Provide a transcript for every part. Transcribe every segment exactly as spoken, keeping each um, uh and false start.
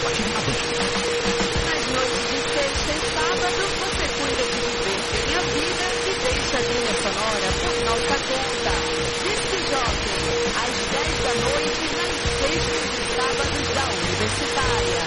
partir de agosto. Nas noites de sexta e sábado, você cuida de viver bem a vida e deixa a trilha sonora por nossa conta. Disque Jockey, às dez da noite, nas sextas e sábados da Universitária.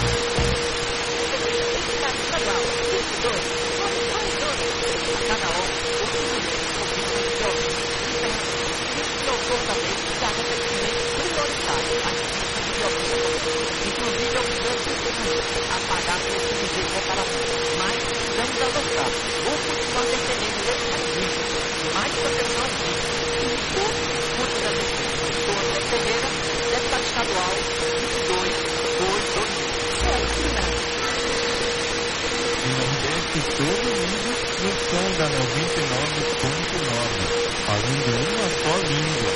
Estadual, vinte e dois, vinte e dois. A cada hora, oito mulheres convidam os jovens e totalmente de arrependimento prioritário às pistas de violência, inclusive obrigando a pagar por esse de reparação. Mas precisamos adotar ou continuar defendendo esse regime, mas também não existe. Muito da Pessoa Ferreira, deputado estadual, vinte e dois, dois, dois. E Nordeste todo mundo no som da noventa e nove ponto nove, falando uma só língua.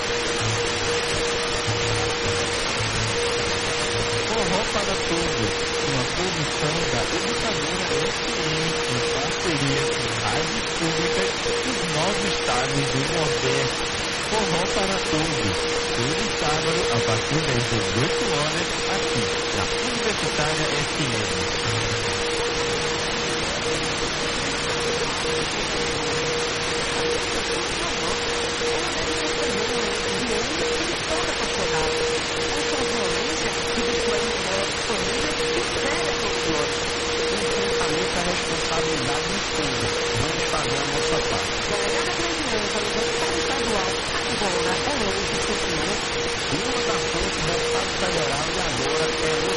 Forró para Todos, uma produção da Educadora F M em parceria com rádios públicas dos nove estados do Nordeste. Forró para Todos, todo sábado a partir das dezoito horas, aqui na Universitária F M. Responsabilidade no fundo. Vamos fazer a nossa parte. Delegada Presidenta do Deputado Estadual, agora é hoje, sentimento. Lula da Fonte, deputado federal, e agora é hoje.